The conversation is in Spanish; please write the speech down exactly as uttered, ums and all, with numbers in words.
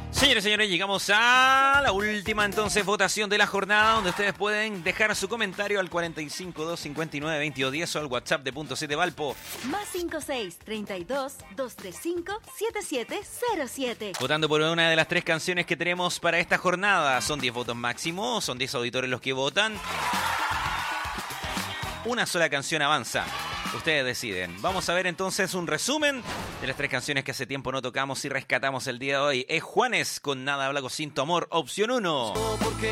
Señores y señores, llegamos a la última entonces votación de la jornada, donde ustedes pueden dejar su comentario al cuarenta y cinco, doscientos cincuenta y nueve, veintidós diez o al WhatsApp de Punto siete Valpo. Más cinco seis, treinta y dos, doscientos treinta y cinco, setenta y siete cero siete. Votando por una de las tres canciones que tenemos para esta jornada. Son diez votos máximo, son diez auditores los que votan. Una sola canción avanza. Ustedes deciden. Vamos a ver entonces un resumen de las tres canciones que hace tiempo no tocamos y rescatamos el día de hoy. Es Juanes con Nada Habla Sin Tu Amor, opción uno.